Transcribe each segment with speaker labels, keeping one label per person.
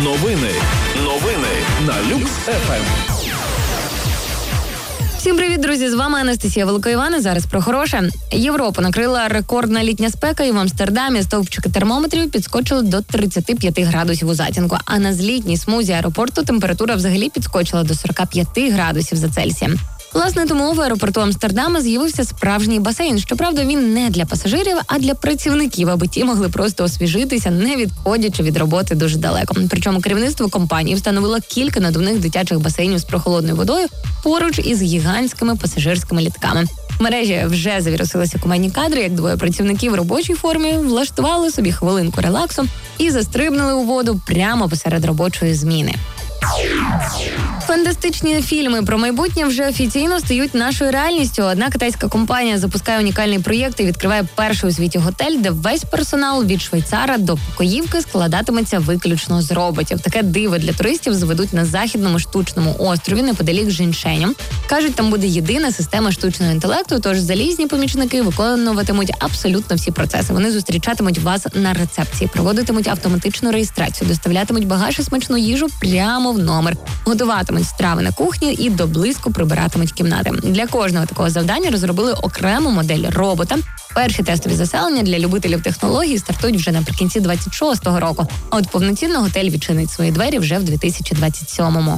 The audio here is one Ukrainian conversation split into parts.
Speaker 1: Новини на Люкс ФМ.
Speaker 2: Всім привіт, друзі! З вами Анастасія Великоївана. Зараз про хороше. Європу накрила рекордна літня спека, і в Амстердамі стовпчики термометрів підскочили до 35 градусів у затінку. А на злітній смузі аеропорту температура взагалі підскочила до 45 градусів за Цельсієм. Власне, тому в аеропорту Амстердама з'явився справжній басейн. Щоправда, він не для пасажирів, а для працівників, аби ті могли просто освіжитися, не відходячи від роботи дуже далеко. Причому керівництво компанії встановило кілька надувних дитячих басейнів з прохолодною водою поруч із гігантськими пасажирськими літками. В мережі вже завірусилися кумедні кадри, як двоє працівників в робочій формі влаштували собі хвилинку релаксу і застрибнули у воду прямо посеред робочої зміни. Фантастичні фільми про майбутнє вже офіційно стають нашою реальністю. Одна китайська компанія запускає унікальний проєкт і відкриває перший у світі готель, де весь персонал від швейцара до покоївки складатиметься виключно з роботів. Таке диво для туристів зведуть на західному штучному острові неподалік Жіншеня. Кажуть, там буде єдина система штучного інтелекту, тож залізні помічники виконуватимуть абсолютно всі процеси. Вони зустрічатимуть вас на рецепції, проводитимуть автоматичну реєстрацію, доставлятимуть багаж і смачну їжу прямо в номер, готуватимуть страви на кухні і до блиску прибиратимуть кімнати. Для кожного такого завдання розробили окрему модель робота. Перші тестові заселення для любителів технологій стартують вже наприкінці 26-го року. А от повноцінно готель відчинить свої двері вже в 2027-му.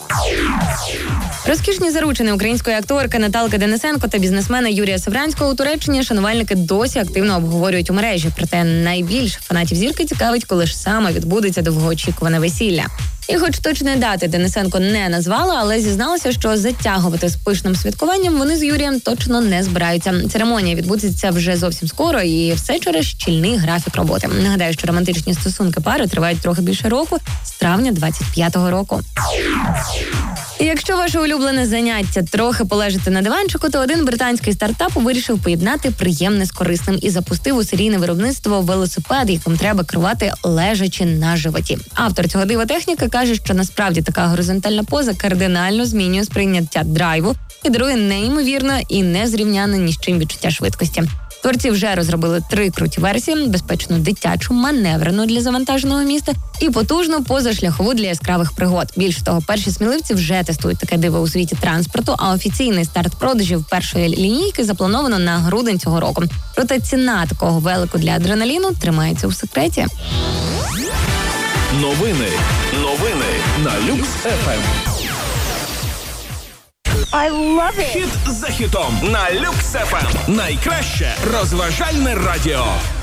Speaker 2: Розкішні заручини української акторки Наталки Денисенко та бізнесмена Юрія Савранського у Туреччині шанувальники досі активно обговорюють у мережі. Проте найбільше фанатів зірки цікавить, коли ж саме відбудеться довгоочікуване весілля. І хоч точної дати Денисенко не назвала, але зізналася, що затягувати з пишним святкуванням вони з Юрієм точно не збираються. Церемонія відбудеться вже зовсім скоро, і все через щільний графік роботи. Нагадаю, що романтичні стосунки пари тривають трохи більше року, з травня 25-го року. І якщо ваше улюблене заняття трохи полежати на диванчику, то один британський стартап вирішив поєднати приємне з корисним і запустив у серійне виробництво велосипед, яким треба керувати лежачи на животі. Автор цього дива техніки каже, що насправді така горизонтальна поза кардинально змінює сприйняття драйву і дарує неймовірне і незрівняне ні з чим відчуття швидкості. Творці вже розробили 3 круті версії: безпечну дитячу, маневрену для завантаженого міста і потужну позашляхову для яскравих пригод. Більше того, перші сміливці вже тестують таке диво у світі транспорту, а офіційний старт продажів першої лінійки заплановано на грудень цього року. Проте ціна такого велику для адреналіну тримається у секреті.
Speaker 1: Новини на Люкс ФМ.
Speaker 3: I love it.
Speaker 1: Хіт за хітом на Люкс ФМ. Найкраще розважальне радіо.